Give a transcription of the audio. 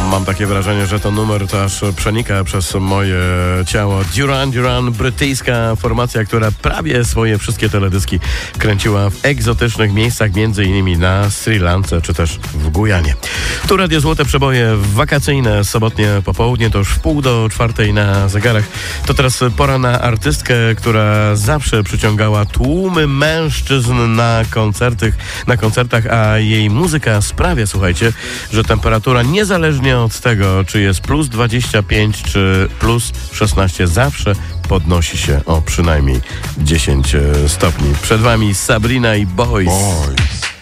Mam takie wrażenie, że to numer to aż przenika przez moje ciało. Duran Duran, brytyjska formacja, która prawie swoje wszystkie teledyski kręciła w egzotycznych miejscach, między innymi na Sri Lance czy też w Gujanie. Tu Radio Złote Przeboje wakacyjne, sobotnie popołudnie, to już 3:30 na zegarach. To teraz pora na artystkę, która zawsze przyciągała tłumy mężczyzn na koncertach, a jej muzyka sprawia, słuchajcie, że temperatura niezależnie od tego, czy jest plus 25 czy plus 16, zawsze podnosi się o przynajmniej 10 stopni. Przed wami Sabrina i Boys.